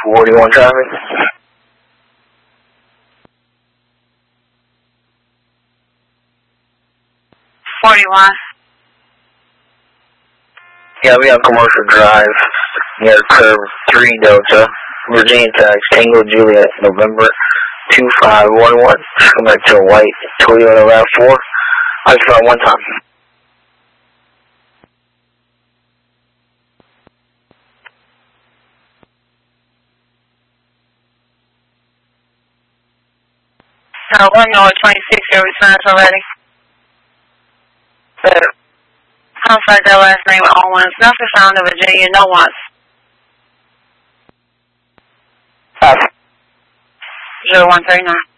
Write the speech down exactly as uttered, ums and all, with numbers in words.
forty-one traffic. forty-one. Yeah, we have Commercial Drive near curve three Delta, Virginia tax, Tango Juliet, November two five one one. Come back to a white Toyota RAV four. I just found one time. Uh, one North twenty-six, your response already. So, sounds like that last name on one. It's nothing found in Virginia, no one. Pass. zero one three nine.